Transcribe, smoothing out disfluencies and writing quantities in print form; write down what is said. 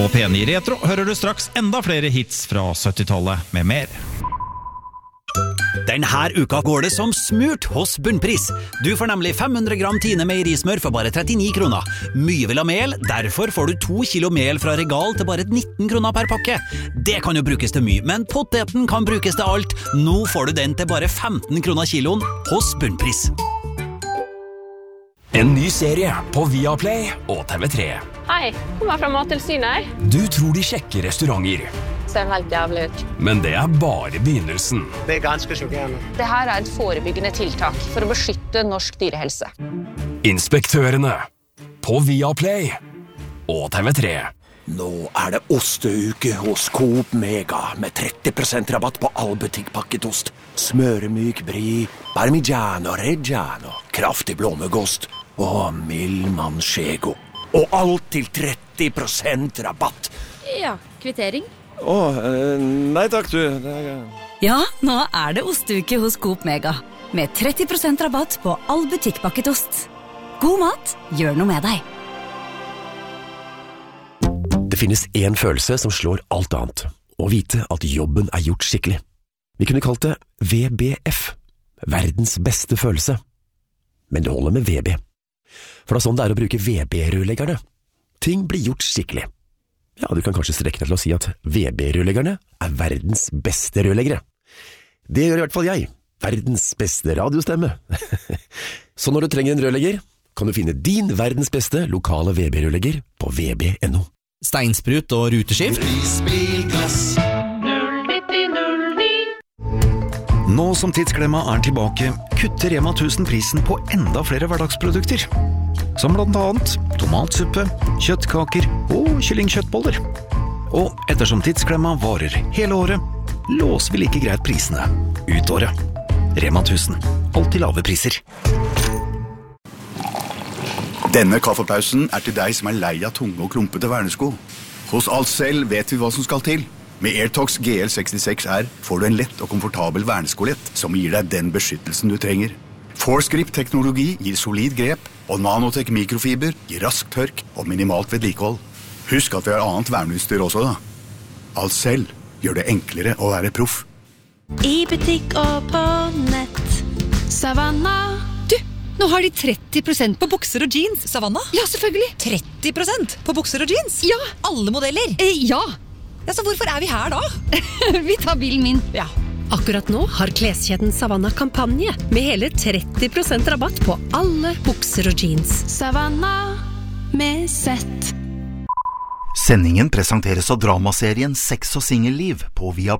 Og P9 Retro hører du straks enda flere hits fra 70-tallet med mer. Den her uka går det som smurt hos Bunnpris. Du får nemlig 500 gram Tine meierismør for bare 39 kroner. Mye vil ha mel, derfor får du 2 kilo mel fra Regal til bare 19 kroner per pakke. Det kan jo brukes til mye, men poteten kan brukes til alt. Nå får du den til bare 15 kroner kiloen hos Bunnpris. En ny serie på Viaplay og TV3. Hei, kommer fra Mattilsynet. Du tror de sjekker restauranter. Ser helt jævlig ut. Men det bare begynnelsen. Det ganske sjokkerende. Det her et forebyggende tiltak for å beskytte norsk dyrehelse. Inspektørene på Viaplay og TV3. Nå det osteuke hos Coop Mega med 30% rabatt på all butikkpakket ost. Smøremyk brie, parmigiano reggiano, kraftig blåmuggost og mild manchego. Og alt til 30% rabatt. Ja, kvittering. Nei takk du. Ja, nå det osteuke hos Coop Mega. Med 30% rabatt på all butikkpakket ost. God mat, gjør noe med deg. Det finnes en følelse som slår alt annet. Å vite at jobben gjort skikkelig. Vi kunne kalt det VBF. Verdens beste følelse. Men det holder med VB. For det sånn det å bruke VB-rørleggerne. Ting blir gjort skikkelig. Ja, du kan kanskje strekke deg til å si at VB-rørleggerne verdens beste rørleggere. Det gjør i hvert fall jeg. Verdens beste radiostemme. Så når du trenger en rørlegger, kan du finne din verdens beste lokale VB-rørlegger på vb.no. Steinsprut og ruteskift. Nå som Tidsklemma tilbake, kutter Rema 1000 prisen på enda flere hverdagsprodukter. Som blant annet tomatsuppe, kjøttkaker og kyllingkjøttboller. Og ettersom Tidsklemma varer hele året, låser vi like greit prisene ut året. Rema 1000, alltid lave priser. Denne kaffepausen til deg som lei av tunge og klumpete vernesko. Hos Alcel vet vi hva som skal til. Med AirTox GL66R får du en lett og komfortabel verneskolett som gir deg den beskyttelsen du trenger. ForceGrip-teknologi gir solid grep, og Nanotech mikrofiber gir rask tørk og minimalt vedlikehold. Husk at vi har annet verneutstyr også da. Alcel gjør det enklere å være proff. I butikk og på nett. Savanna. Du, nå har de 30% på bukser og jeans. Savanna? Ja, selvfølgelig. 30% på bukser og jeans? Ja. Alle modeller? Ja. Ja, så hvorfor vi her da? Vi tar bilen min. Ja. Akkurat nå har kleskjeden Savanna kampanje med hele 30% rabatt på alle bukser og jeans. Savanna med sett. Sendingen presenteres av dramaserien Sex og singelliv på Viaplay.